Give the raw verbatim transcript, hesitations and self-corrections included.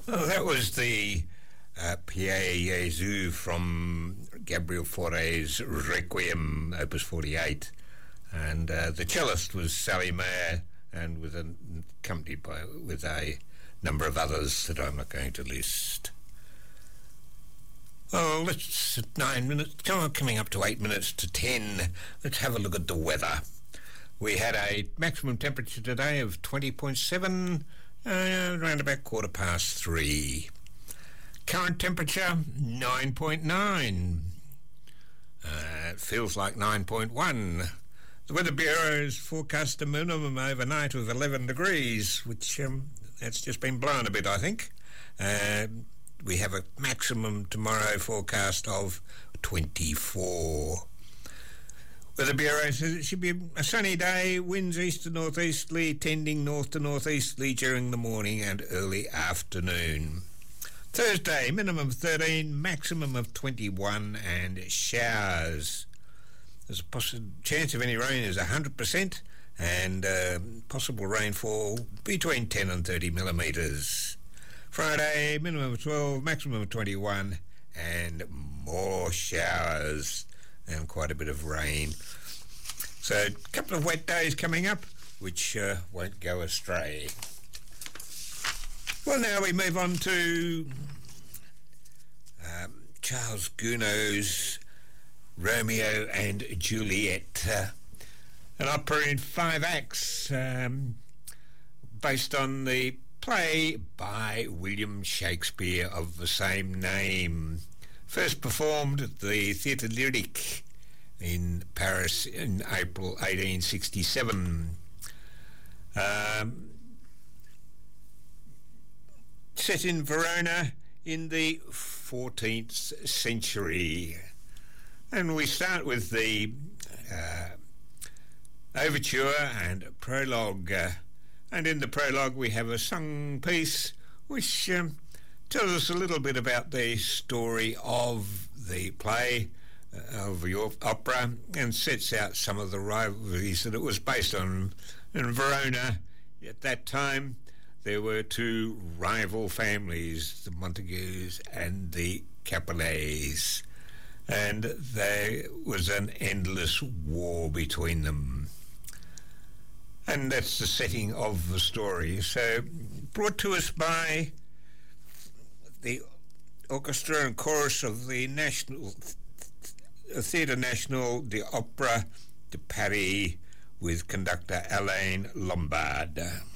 Well, that was the uh, Pierre Jésus from Gabriel Fauré's Requiem, Opus forty-eight, and uh, the cellist was Sally Mayer, and was accompanied by with a number of others that I'm not going to list. Oh, let's at nine minutes, come on, coming up to eight minutes to ten. Let's have a look at the weather. We had a maximum temperature today of twenty point seven, uh, around about quarter past three. Current temperature nine point nine. Uh, it feels like nine point one. The Weather Bureau's forecast a minimum overnight of eleven degrees, which um, that's just been blown a bit, I think. Uh, we have a maximum tomorrow forecast of twenty-four. Weather Bureau says it should be a sunny day, winds east to northeasterly, tending north to northeasterly during the morning and early afternoon. Thursday, minimum of thirteen, maximum of twenty-one, and showers. There's a possible chance of any rain is one hundred percent, and uh, possible rainfall between ten and thirty millimetres. Friday, minimum of twelve, maximum of twenty-one, and more showers and quite a bit of rain. So a couple of wet days coming up, which uh, won't go astray. Well, now we move on to um, Charles Gounod's Romeo and Juliet, uh, an opera in five acts, um, based on the play by William Shakespeare of the same name. First performed at the Theatre Lyrique in Paris in April eighteen sixty-seven. Um, set in Verona in the fourteenth century. And we start with the uh, overture and prologue. Uh, and in the prologue we have a sung piece which um, tells us a little bit about the story of the play, uh, of your opera, and sets out some of the rivalries that it was based on. In Verona, at that time, there were two rival families, the Montagues and the Capulets, and there was an endless war between them. And that's the setting of the story. So, brought to us by the orchestra and chorus of the National Theatre National de Opera de Paris, with conductor Alain Lombard.